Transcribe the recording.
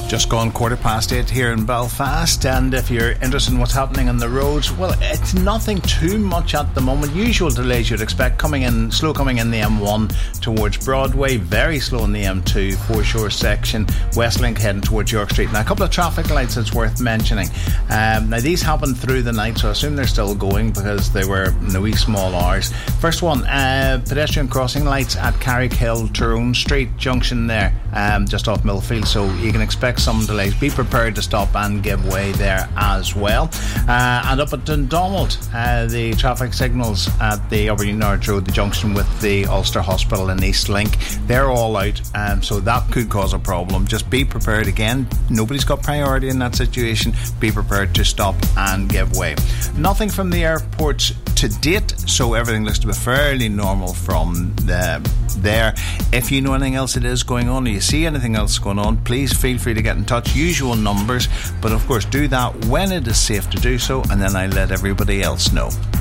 Just gone 8:15 here in Belfast, and if you're interested in what's happening on the roads, well, it's nothing too much at the moment. Usual delays you'd expect slow coming in the M1 towards Broadway, very slow in the M2 Foreshore section, Westlink heading towards York Street. Now, a couple of traffic lights that's worth mentioning. Now, these happened through the night, so I assume they're still going because they were in the wee small hours. First one, pedestrian crossing lights at Carrickhill, Tyrone Street junction there, just off Millfield, so you can expect some delays. Be prepared to stop and give way there as well. And up at Dundonald, the traffic signals at the Upper Nard Road, the junction with the Ulster Hospital and East Link, they're all out, so that could cause a problem. Just be prepared. Again, nobody's got priority in that situation. Be prepared to stop and give way. Nothing from the airports to date, so everything looks to be fairly normal from there. If you know anything else that is going on, or you see anything else going on, please feel free to get in touch. Usual numbers, but of course do that when it is safe to do so, and then I let everybody else know.